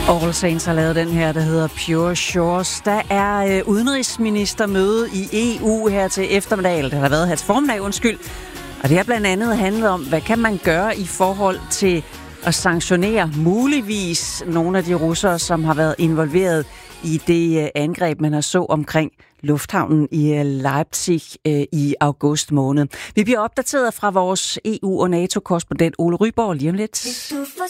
All Saints har lavet den her, der hedder Pure Shores. Der er udenrigsministermøde i EU her til eftermiddag, eller det har været her til formiddag, undskyld. Og det har blandt andet handlet om, hvad kan man gøre i forhold til at sanktionere muligvis nogle af de russere, som har været involveret i det angreb, man har så omkring lufthavnen i Leipzig i august måned. Vi bliver opdateret fra vores EU- og NATO-korrespondent Ole Ryborg lige om lidt.